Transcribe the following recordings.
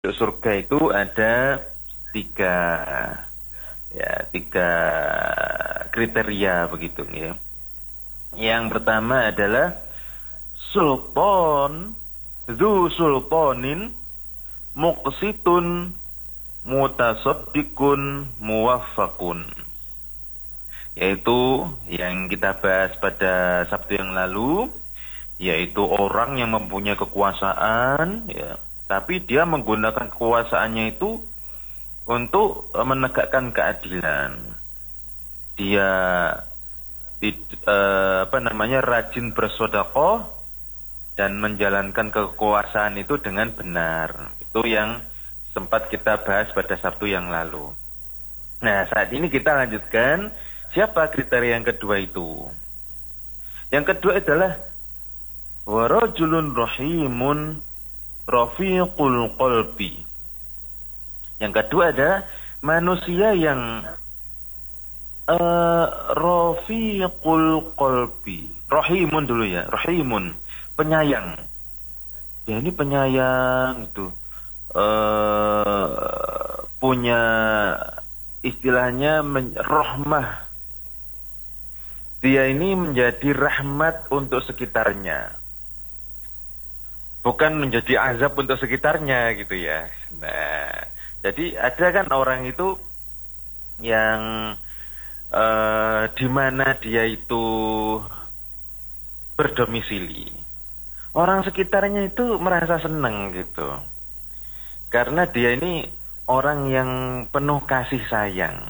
surga itu ada tiga, tiga kriteria begitu ya. Yang pertama adalah sultan, dzu sultanin, muqsitun, mutasaddiqun, muwaffaqun. Yaitu yang kita bahas pada Sabtu yang lalu, yaitu orang yang mempunyai kekuasaan, ya, tapi dia menggunakan kekuasaannya itu untuk menegakkan keadilan. Dia rajin bersedekah dan menjalankan kekuasaan itu dengan benar. Itu yang sempat kita bahas pada Sabtu yang lalu. Nah, saat ini kita lanjutkan siapa kriteria yang kedua itu. Yang kedua adalah warajulun rahimun rafiqul qalbi. Yang kedua ada manusia yang rafiqul qalbi. Rahimun dulu ya, rahimun, penyayang. Ya ini penyayang itu. Punya istilahnya rahmah. Dia ini menjadi rahmat untuk sekitarnya. Bukan menjadi azab untuk sekitarnya gitu ya. Nah, jadi ada kan orang itu yang di mana dia itu berdomisili. Orang sekitarnya itu merasa senang gitu. Karena dia ini orang yang penuh kasih sayang.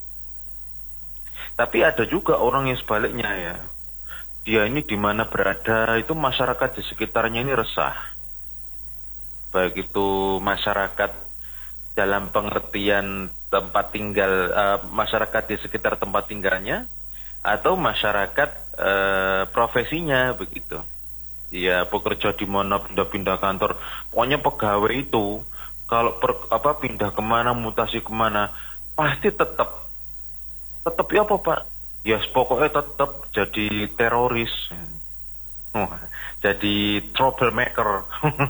Tapi ada juga orang yang sebaliknya ya. Dia ini di mana berada itu masyarakat di sekitarnya ini resah. Baik itu masyarakat dalam pengertian tempat tinggal, masyarakat di sekitar tempat tinggalnya, atau masyarakat profesinya begitu. Dia bekerja di mana, pindah-pindah kantor. Pokoknya pegawai itu kalau pindah kemana, mutasi kemana, pasti tetap ya apa Pak? Ya pokoknya tetap jadi teroris, jadi troublemaker.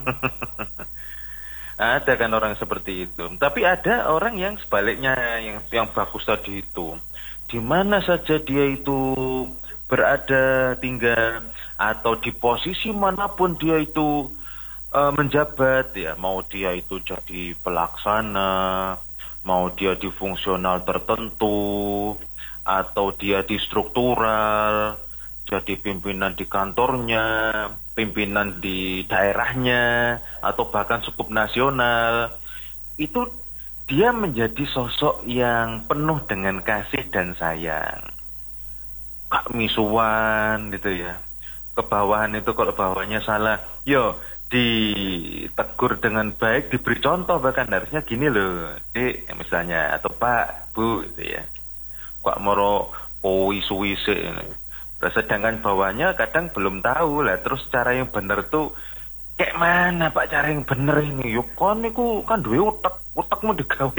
Ada kan orang seperti itu. Tapi ada orang yang sebaliknya, yang bagus tadi itu. Di mana saja dia itu berada, tinggal, atau di posisi manapun dia itu menjabat, ya mau dia itu jadi pelaksana, mau dia di fungsional tertentu, atau dia di struktural, jadi pimpinan di kantornya, pimpinan di daerahnya, atau bahkan skup nasional, itu dia menjadi sosok yang penuh dengan kasih dan sayang. Kak misuan gitu ya. Ke bawahan itu kalau bawahannya salah, yo ditegur dengan baik, diberi contoh, bahkan harusnya gini loh, Dek, misalnya, atau Pak, Bu gitu ya. Kok moro suwi-suwi. Sedangkan bawahnya kadang belum tahu lah, terus cara yang bener tuh kayak mana Pak cara yang bener ini? Yuk kon niku kan duwe utakmu digawe.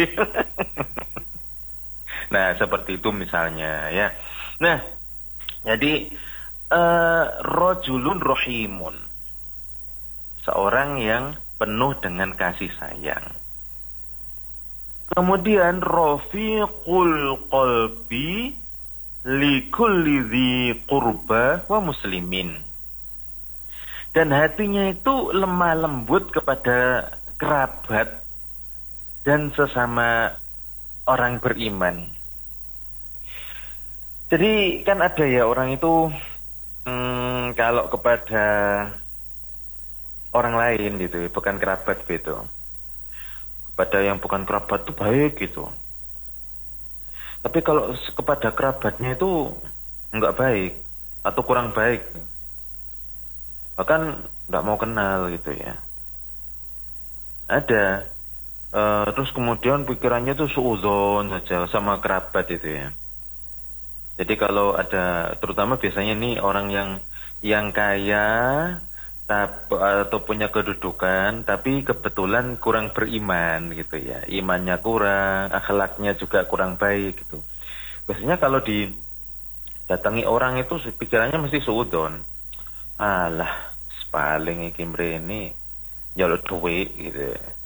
Nah, seperti itu misalnya ya. Nah, jadi rajulun rahimun. Seorang yang penuh dengan kasih sayang. Kemudian rafiqul qalbi likulli dzi qurba wa muslimin. Dan hatinya itu lemah lembut kepada kerabat dan sesama orang beriman. Jadi kan ada ya orang itu kalau kepada orang lain gitu, bukan kerabat gitu. Pada yang bukan kerabat itu baik gitu. Tapi kalau kepada kerabatnya itu enggak baik atau kurang baik, bahkan enggak mau kenal gitu ya. Ada. Terus kemudian pikirannya tuh suudzon saja sama kerabat itu ya. Jadi kalau ada, terutama biasanya nih orang yang kaya atau punya kedudukan, tapi kebetulan kurang beriman gitu ya, imannya kurang, akhlaknya juga kurang baik gitu. Biasanya kalau didatangi orang itu pikirannya mesti suudon, alah paling iki mrene njaluk duit gitu.